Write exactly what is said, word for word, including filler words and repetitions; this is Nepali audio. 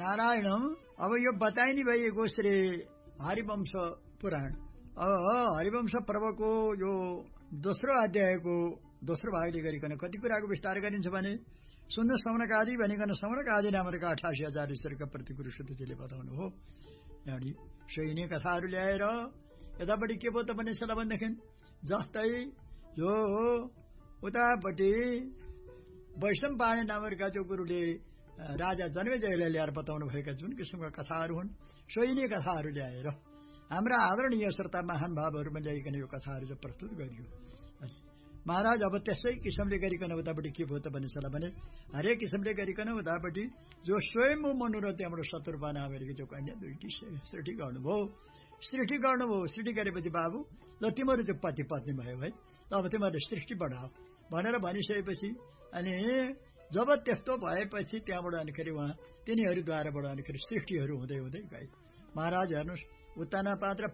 नारायणम अब यो बताइने भइएको श्री हरिवंश पुराण अब हरिवंश पर्वको यो दोस्रो अध्यायको दोस्रो भागले गरिकन कति कुराको विस्तार गरिन्छ भने सुन्न सौनक आदि भनिकन सौनक आदि नामका अठासी हजार ईश्वरका प्रतिगुरु सुतजीले बताउनु हो। यहाँनिर सोही नै कथाहरू ल्याएर यतापट्टि के भयो त भने सला भन्दाखेरि जस्तै यो उतापट्टि वैष्णवपाणी नामका जो गुरुले राजा जन्मेजयलाई ल्याएर बताउनु भएका जुन किसिमका कथाहरू हुन् सोही नै कथाहरू ल्याएर हाम्रा आदरणीय श्रोता महानुभावहरूमा ल्याइकन यो कथाहरू चाहिँ प्रस्तुत गरियो। महाराज अब त्यसै किसिमले गरिकन उतापट्टि के भयो त भन्ने सल्लाह भने हरेक किसिमले गरिकन उतापट्टि जो स्वयं मनु र त्यहाँबाट शत्रुपा नामका जो कन्या दुईटी सृष्टि गर्नुभयो। सृष्टि गर्नुभयो सृष्टि गरेपछि बाबु ल तिमीहरू चाहिँ पति पत्नी भयो है अब तिमीहरूले सृष्टि बढाओ भनेर भनिसकेपछि अनि जब त्यस्तो भएपछि त्यहाँबाट अनिखेरि उहाँ तिनीहरूद्वाराबाट अनिखेरि सृष्टिहरू हुँदै हुँदै गए। महाराज हेर्नुहोस् उत्तानपाद र